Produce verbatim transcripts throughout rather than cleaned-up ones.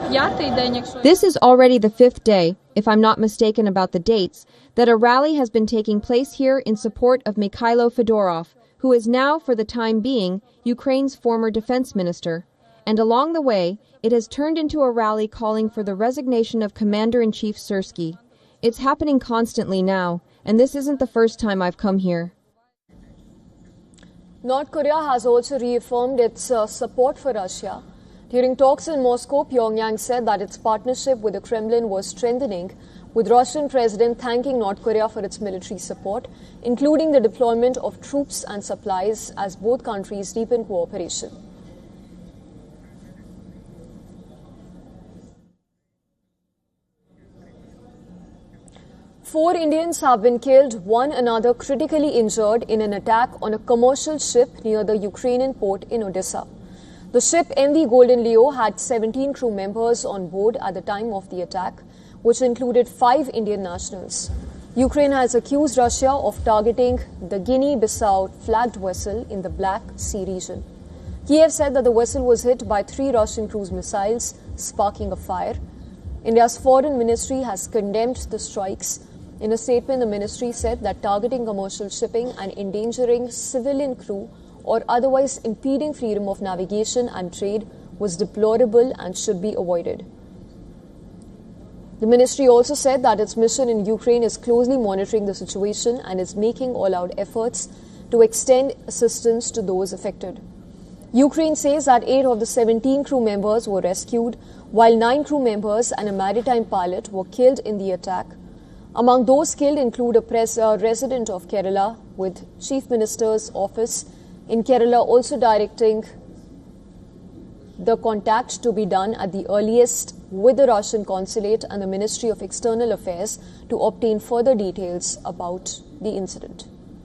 This is already the fifth day, if I'm not mistaken about the dates, that a rally has been taking place here in support of Mikhailo Fedorov, who is now, for the time being, Ukraine's former defense minister. And along the way, it has turned into a rally calling for the resignation of Commander-in-Chief Syrsky. It's happening constantly now, and this isn't the first time I've come here. North Korea has also reaffirmed its uh, support for Russia. During talks in Moscow, Pyongyang said that its partnership with the Kremlin was strengthening, with Russian President thanking North Korea for its military support, including the deployment of troops and supplies as both countries deepen cooperation. Four Indians have been killed, one another critically injured in an attack on a commercial ship near the Ukrainian port in Odessa. The ship M V Golden Leo had seventeen crew members on board at the time of the attack, which included five Indian nationals. Ukraine has accused Russia of targeting the Guinea-Bissau flagged vessel in the Black Sea region. Kiev said that the vessel was hit by three Russian cruise missiles, sparking a fire. India's foreign ministry has condemned the strikes. In a statement, the ministry said that targeting commercial shipping and endangering civilian crew or otherwise impeding freedom of navigation and trade was deplorable and should be avoided. The ministry also said that its mission in Ukraine is closely monitoring the situation and is making all-out efforts to extend assistance to those affected. Ukraine says that eight of the seventeen crew members were rescued, while nine crew members and a maritime pilot were killed in the attack. Among those killed include a pres- uh, resident of Kerala, with Chief Minister's office in Kerala also directing the contact to be done at the earliest with the Russian consulate and the Ministry of External Affairs to obtain further details about the incident.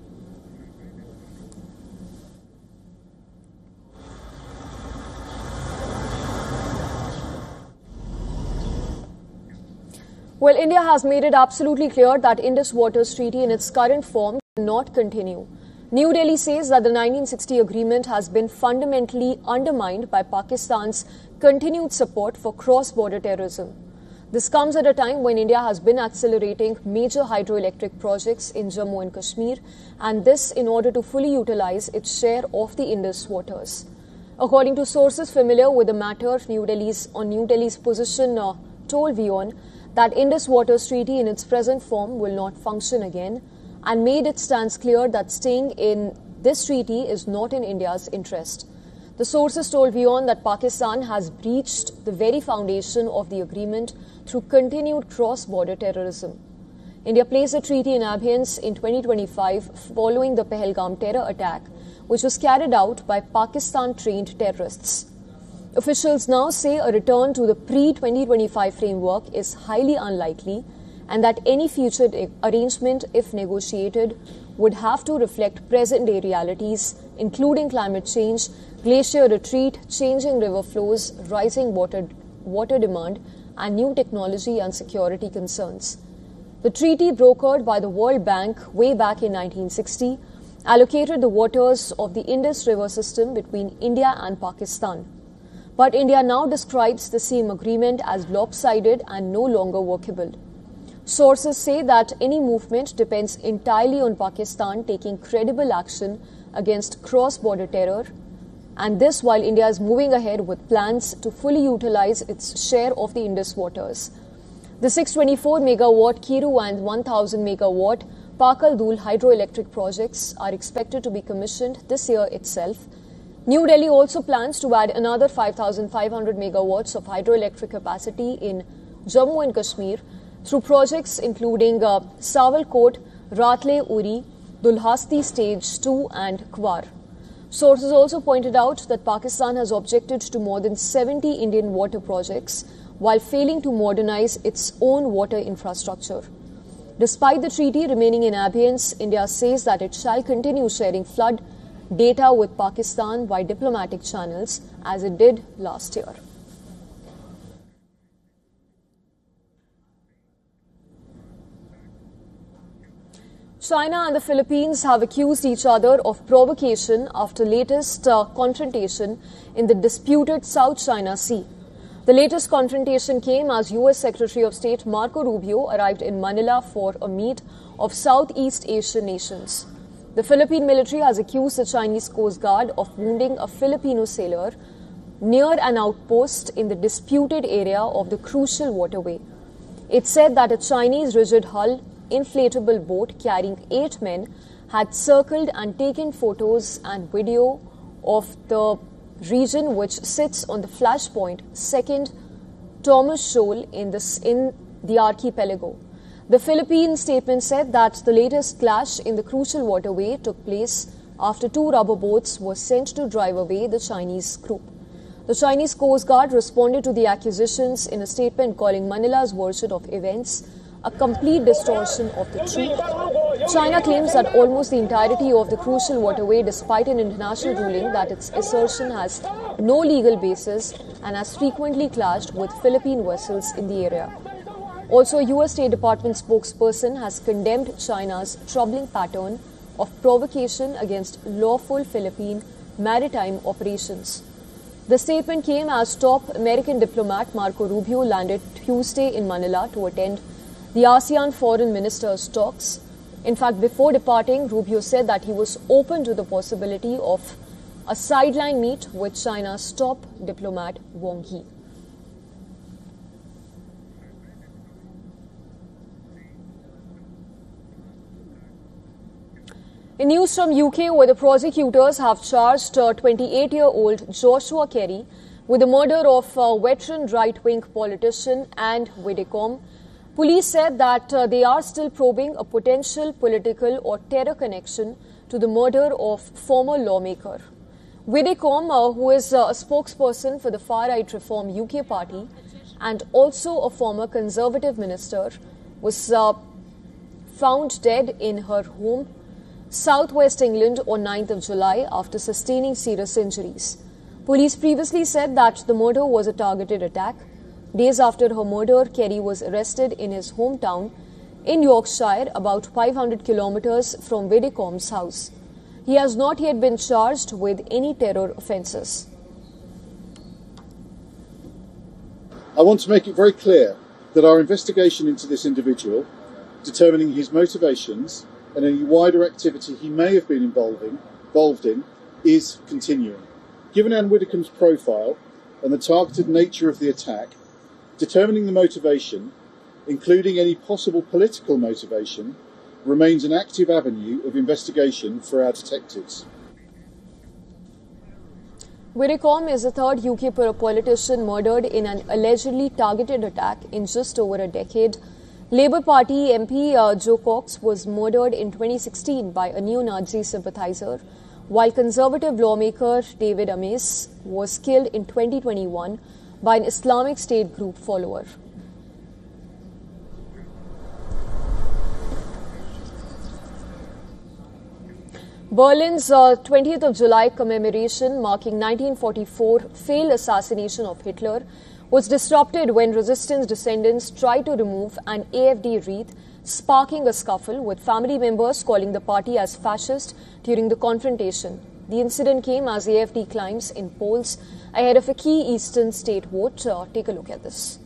Well, India has made it absolutely clear that Indus Waters Treaty in its current form cannot continue. New Delhi says that the nineteen sixty agreement has been fundamentally undermined by Pakistan's continued support for cross-border terrorism. This comes at a time when India has been accelerating major hydroelectric projects in Jammu and Kashmir, and this in order to fully utilize its share of the Indus waters. According to sources familiar with the matter, New Delhi's, on New Delhi's position uh, told WION that Indus Waters Treaty in its present form will not function again, and made it stands clear that staying in this treaty is not in India's interest. The sources told WION that Pakistan has breached the very foundation of the agreement through continued cross-border terrorism. India placed the treaty in abeyance in twenty twenty-five following the Pahalgam terror attack, which was carried out by Pakistan-trained terrorists. Officials now say a return to the pre twenty twenty-five framework is highly unlikely, and that any future arrangement, if negotiated, would have to reflect present-day realities, including climate change, glacier retreat, changing river flows, rising water, water demand, and new technology and security concerns. The treaty, brokered by the World Bank way back in nineteen sixty, allocated the waters of the Indus River system between India and Pakistan. But India now describes the same agreement as lopsided and no longer workable. Sources say that any movement depends entirely on Pakistan taking credible action against cross-border terror, and this while India is moving ahead with plans to fully utilize its share of the Indus waters. The six hundred twenty-four megawatt Kiru and one thousand megawatt Pakal Dul hydroelectric projects are expected to be commissioned this year itself. New Delhi also plans to add another five thousand five hundred megawatts of hydroelectric capacity in Jammu and Kashmir through projects including uh, Sawalkot, Ratle Uri, Dulhasti Stage two and Kwar. Sources also pointed out that Pakistan has objected to more than seventy Indian water projects while failing to modernize its own water infrastructure. Despite the treaty remaining in abeyance, India says that it shall continue sharing flood data with Pakistan via diplomatic channels as it did last year. China and the Philippines have accused each other of provocation after latest uh, confrontation in the disputed South China Sea. The latest confrontation came as U S Secretary of State Marco Rubio arrived in Manila for a meet of Southeast Asian nations. The Philippine military has accused the Chinese Coast Guard of wounding a Filipino sailor near an outpost in the disputed area of the crucial waterway. It said that a Chinese rigid-hull inflatable boat carrying eight men had circled and taken photos and video of the region which sits on the Flashpoint second Thomas Shoal in the, in the archipelago. The Philippine statement said that the latest clash in the crucial waterway took place after two rubber boats were sent to drive away the Chinese group. The Chinese Coast Guard responded to the accusations in a statement calling Manila's version of events a complete distortion of the truth. China claims that almost the entirety of the crucial waterway, despite an international ruling that its assertion has no legal basis and has frequently clashed with Philippine vessels in the area. Also, U S State Department spokesperson has condemned China's troubling pattern of provocation against lawful Philippine maritime operations. The statement came as top American diplomat Marco Rubio landed Tuesday in Manila to attend the ASEAN foreign ministers' talks. In fact, before departing, Rubio said that he was open to the possibility of a sideline meet with China's top diplomat Wang Yi. In news from U K, where the prosecutors have charged uh, twenty-eight-year-old Joshua Kerry with the murder of uh, veteran right-wing politician Anne Widdecombe, police said that uh, they are still probing a potential political or terror connection to the murder of former lawmaker. Widdecombe, uh, who is uh, a spokesperson for the far-right Reform U K party and also a former Conservative minister, was uh, found dead in her home Southwest England on ninth of July after sustaining serious injuries. Police previously said that the murder was a targeted attack. Days after her murder, Kerry was arrested in his hometown in Yorkshire, about five hundred kilometres from Widdecombe's house. He has not yet been charged with any terror offences. I want to make it very clear that our investigation into this individual, determining his motivations and any wider activity he may have been involving, involved in, is continuing. Given Anne Widdecombe's profile and the targeted nature of the attack, determining the motivation, including any possible political motivation, remains an active avenue of investigation for our detectives. Widdecombe is the third U K politician murdered in an allegedly targeted attack in just over a decade. Labour Party M P uh, Joe Cox was murdered in twenty sixteen by a neo-Nazi sympathiser, while Conservative lawmaker David Amess was killed in twenty twenty-one by an Islamic State group follower. Berlin's uh, twentieth of July commemoration marking nineteen forty-four failed assassination of Hitler was disrupted when resistance descendants tried to remove an A F D wreath, sparking a scuffle with family members calling the party as fascist during the confrontation. The incident came as A F D climbs in polls ahead of a key eastern state vote. Uh, take a look at this.